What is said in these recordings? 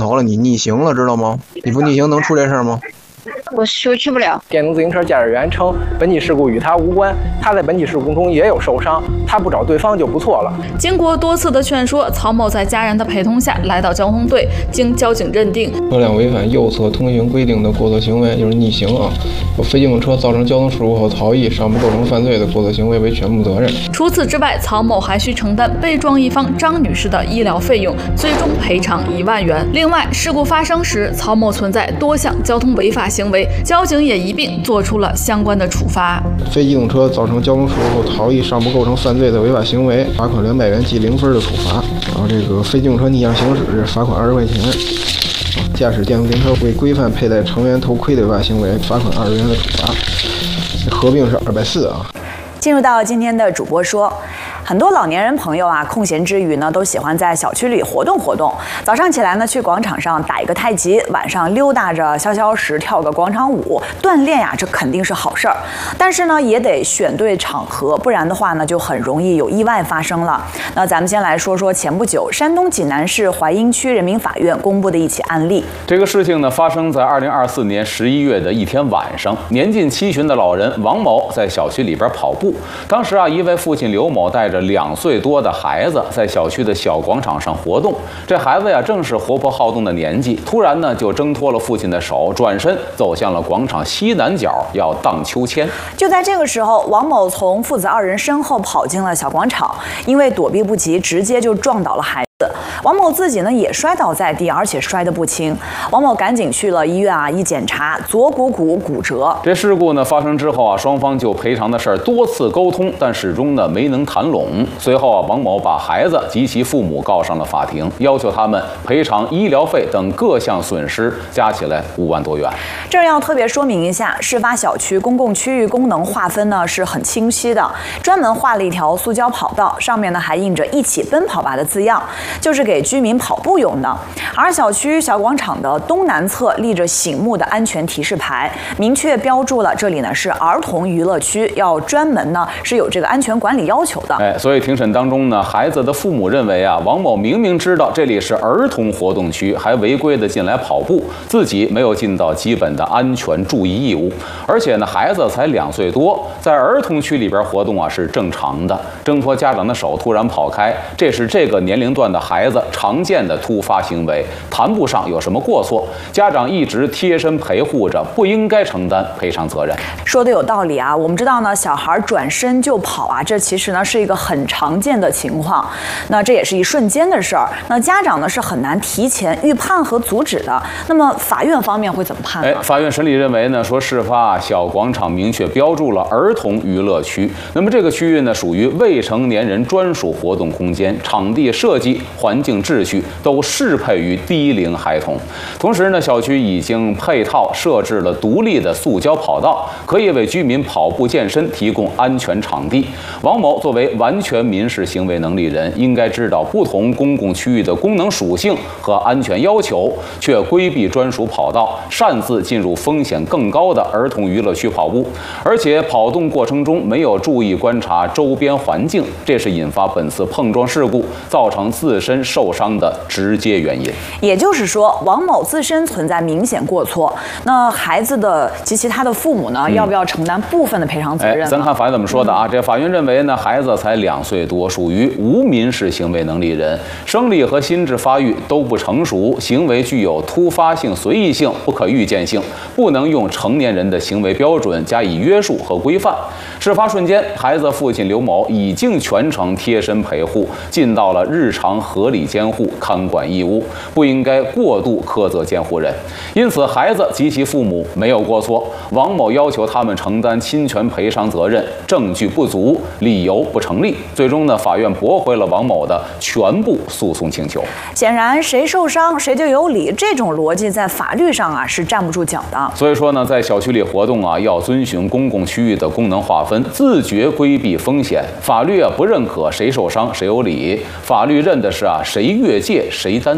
头了，你逆行了，知道吗？你不逆行能出这事儿吗？ 我去不了。 电动自行车驾驶员称，本体事故与他无关，他在本体事故中也有受伤，他不找对方就不错了。 经过多次的劝说，曹某在家人的陪同下来到交通队，经交警认定， 车辆违反右侧通行规定的过错行为就是逆行啊，有非机动车造成交通事故后逃逸，尚不构成犯罪的过错行为为全部责任。 除此之外，曹某还需承担被撞一方张女士的医疗费用，最终赔偿1万元。另外，事故发生时，曹某存在多项交通违法行为，交警也一并做出了相关的处罚。 非机动车造成交通事故后逃逸，尚不构成犯罪的违法行为，罚款200元记0分的处罚。然后这个非机动车逆向行驶，罚款20块钱。驾驶电动自行车未规范佩戴成员头盔的违法行为，罚款20元的处罚。合并是240啊。 进入到今天的主播说。很多老年人朋友啊，空闲之余呢，都喜欢在小区里活动活动。早上起来呢，去广场上打一个太极；晚上溜达着消消食，跳个广场舞，锻炼呀，这肯定是好事儿。但是呢，也得选对场合，不然的话呢，就很容易有意外发生了。那咱们先来说说前不久山东济南市淮阴区人民法院公布的一起案例。 这个事情呢，发生在2024年11月的一天晚上，年近70的老人王某在小区里边跑步。当时啊，一位父亲刘某带着2岁多的孩子在小区的小广场上活动。这孩子呀，正是活泼好动的年纪，突然呢就挣脱了父亲的手，转身走向了广场西南角，要荡秋千。 就在这个时候，王某从父子2人身后跑进了小广场，因为躲避不及，直接就撞倒了孩子。王某自己呢也摔倒在地，而且摔得不轻。王某赶紧去了医院啊，一检查左股骨骨折。 这事故呢发生之后啊，双方就赔偿的事儿多次沟通，但始终呢没能谈拢。随后啊，王某把孩子及其父母告上了法庭，要求他们赔偿医疗费等各项损失，加起来5万多元。 这儿要特别说明一下，事发小区公共区域功能划分呢是很清晰的，专门画了一条塑胶跑道，上面呢还印着"一起奔跑吧"的字样，就是给居民跑步用的。而小区小广场的东南侧立着醒目的安全提示牌，明确标注了这里呢是儿童娱乐区，要专门呢是有这个安全管理要求的。 所以庭审当中呢，孩子的父母认为啊，王某明明知道这里是儿童活动区，还违规的进来跑步，自己没有尽到基本的安全注意义务。而且呢，孩子才2岁多，在儿童区里边活动啊是正常的，挣脱家长的手突然跑开，这是这个年龄段的孩子常见的突发行为，谈不上有什么过错。家长一直贴身陪护着，不应该承担赔偿责任。 说的有道理啊，我们知道呢，小孩转身就跑啊，这其实呢是一个很常见的情况。那这也是一瞬间的事儿，那家长呢是很难提前预判和阻止的。那么法院方面会怎么判呢？ 法院审理认为呢，说事发小广场明确标注了儿童娱乐区，那么这个区域呢属于未成年人专属活动空间，场地设计、环境秩序都适配于低龄孩童。同时呢，小区已经配套设置了独立的塑胶跑道，可以为居民跑步健身提供安全场地。王某作为完全民事行为能力人，应该知道不同公共区域的功能属性和安全要求，却规避专属跑道，擅自进入风险更高的儿童娱乐区跑步，而且跑动过程中没有注意观察周边环境，这是引发本次碰撞事故造成自身受伤的直接原因。 也就是说，王某自身存在明显过错，那孩子的及其他的父母呢，要不要承担部分的赔偿责任？ 咱看法院怎么说的啊？这法院认为呢，孩子才2岁多，属于无民事行为能力人，生理和心智发育都不成熟，行为具有突发性、随意性、不可预见性，不能用成年人的行为标准加以约束和规范。事发瞬间，孩子父亲刘某已经全程贴身陪护，尽到了日常合理监护、看管义务，不应该过度苛责监护人。因此，孩子及其父母没有过错，王某要求他们承担侵权赔偿责任，证据不足，理由不成立。最终呢，法院驳回了王某的全部诉讼请求。 显然，谁受伤谁就有理，这种逻辑在法律上啊是站不住脚的。 所以说呢，在小区里活动啊，要遵循公共区域的功能划分，自觉规避风险。法律啊不认可谁受伤谁有理，法律认的是啊谁越界谁担责。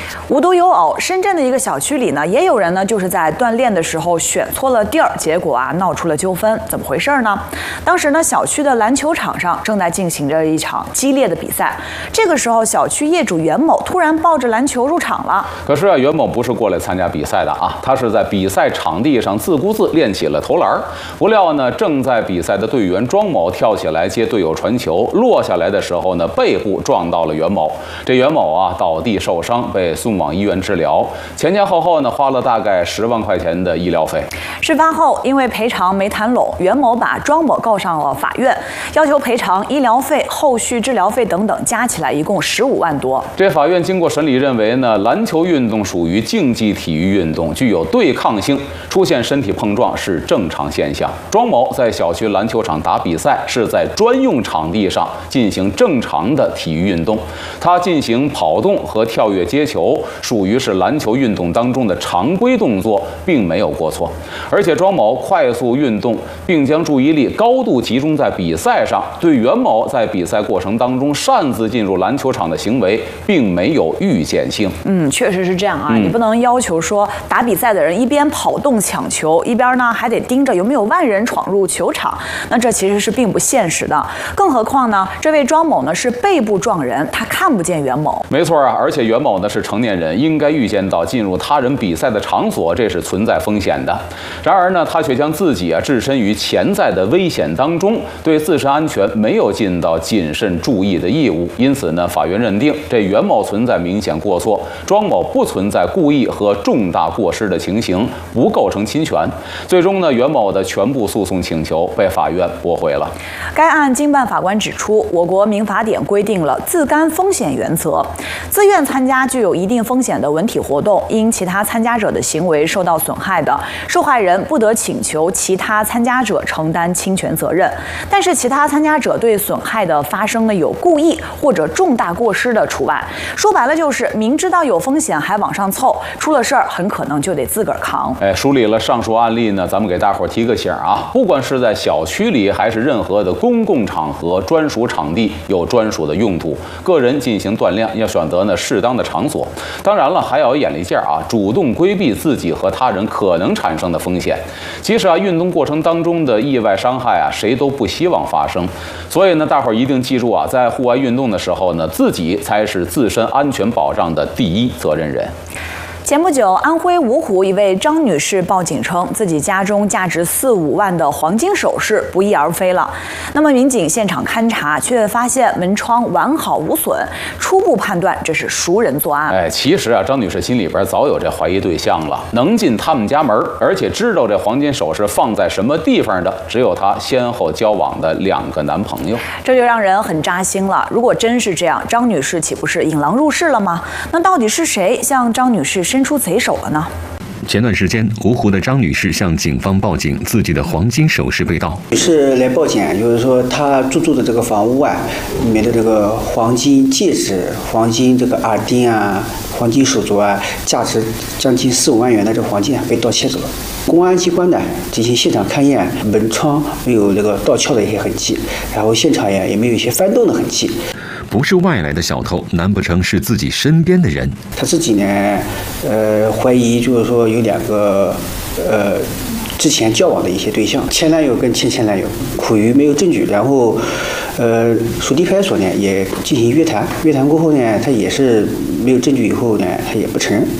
无独有偶，深圳的一个小区里呢，也有人呢就是在锻炼的时候选错了地儿，结果闹出了纠纷。怎么回事呢？当时呢，小区的篮球场上正在进行着一场激烈的比赛。这个时候，小区业主袁某突然抱着篮球入场了。 可是袁某不是过来参加比赛的啊，他是在比赛场地上自顾自练起了投篮。不料呢，正在比赛的队员庄某跳起来接队友传球，落下来的时候呢，背部撞到了袁某。这袁某倒地受伤，被送往医院治疗。前后呢，花了大概10万块钱的医疗费。 事发后，因为赔偿没谈拢，袁某把庄某告上了法院，要求赔偿医疗费、后续治疗费等等，加起来一共15万多。 这法院经过审理认为呢，篮球运动属于竞技体育运动，具有对抗性，出现身体碰撞是正常现象。庄某在小区篮球场打比赛，是在专用场地上进行正常的体育运动。他进行跑动和跳跃接球，属于是篮球运动当中的常规动作，并没有过错。而且庄某快速运动，并将注意力高度集中在比赛上，对袁某在比赛过程当中擅自进入篮球场的行为，并没有预见性。 确实是这样啊，你不能要求说打比赛的人一边跑动抢球，一边呢还得盯着有没有外人闯入球场，那这其实是并不现实的。更何况呢，这位庄某呢是背部撞人，他看不见袁某。 没错啊，而且袁某呢是成年人，应该预见到进入他人比赛的场所，这是存在风险的。然而呢，他却将自己置身于潜在的危险当中，对自身安全没有尽到谨慎注意的义务。因此呢，法院认定这袁某存在明显过错，庄某不存在故意和重大过失的情形，不构成侵权。最终呢，袁某的全部诉讼请求被法院驳回了。 该案经办法官指出，我国民法典规定了自甘风险原则，自愿参加具有一定风险的文体活动，因其他参加者的行为受到损害的，受害人不得请求其他参加者承担侵权责任。但是其他参加者对损害的发生呢有故意或者重大过失的除外。说白了就是明知道有风险还往上凑，出了事儿很可能就得自个儿扛。 梳理了上述案例呢，咱们给大伙儿提个醒啊，不管是在小区里还是任何的公共场合、专属场地有专属的用途，个人进行锻炼要选择呢适当的场所。当然了，还要有眼力劲儿啊，主动规避自己和他人可能产生的风险。其实运动过程当中的意外伤害谁都不希望发生。所以呢，大伙儿一定记住在户外运动的时候呢，自己才是自身安全保障的第一责任人。 前不久，安徽芜湖一位张女士报警称，自己家中价值4、5万的黄金首饰不翼而飞了。那么民警现场勘查，却发现门窗完好无损，初步判断这是熟人作案。 其实张女士心里边早有这怀疑对象了。能进他们家门，而且知道这黄金首饰放在什么地方的，只有她先后交往的2个男朋友。 这就让人很扎心了。如果真是这样，张女士岂不是引狼入室了吗？那到底是谁向张女士伸出贼手了呢？ 前段时间，芜湖的张女士向警方报警，自己的黄金首饰被盗。 女士来报警，就是说她住的这个房屋里面的这个黄金戒指、黄金这个耳钉黄金手镯价值将近4、5万元的这个黄金被盗窃走了。公安机关呢进行现场勘验，门窗没有这个盗撬的一些痕迹，然后现场也没有一些翻动的痕迹。 不是外来的小偷，难不成是自己身边的人？ 他自己呢，怀疑就是说有2个之前交往的一些对象，前男友跟前男友，苦于没有证据，然后属地派出所呢也进行约谈，约谈过后呢，他也是没有证据，以后呢他也不承认。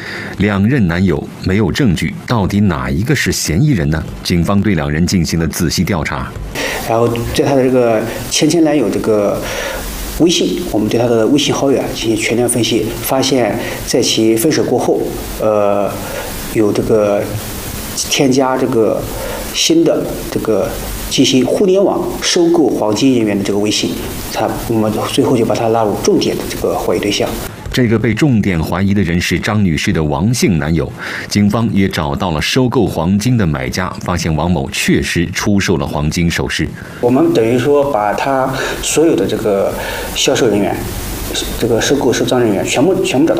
2任男友没有证据，到底哪一个是嫌疑人呢？警方对2人进行了仔细调查， 然后在他的这个前男友这个微信，我们对他的微信好友进行全面分析，发现在其分手过后，有这个添加这个新的这个进行互联网收购黄金人员的这个微信，我们最后就把他拉入重点的这个怀疑对象。 这个被重点怀疑的人是张女士的王姓男友，警方也找到了收购黄金的买家，发现王某确实出售了黄金首饰。 我们等于说把他所有的这个销售人员、这个收购收赃人员全部找到